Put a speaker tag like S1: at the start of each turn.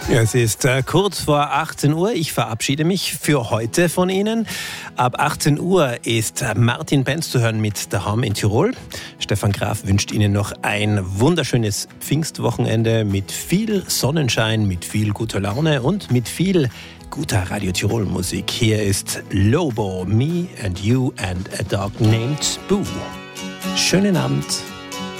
S1: Ja, es ist kurz vor 18 Uhr. Ich verabschiede mich für heute von Ihnen. Ab 18 Uhr ist Martin Benz zu hören mit Daheim in Tirol. Stefan Graf wünscht Ihnen noch ein wunderschönes Pfingstwochenende mit viel Sonnenschein, mit viel guter Laune und mit viel guter Radio Tirol Musik. Hier ist Lobo, Me and You and a Dog Named Boo. Schönen Abend.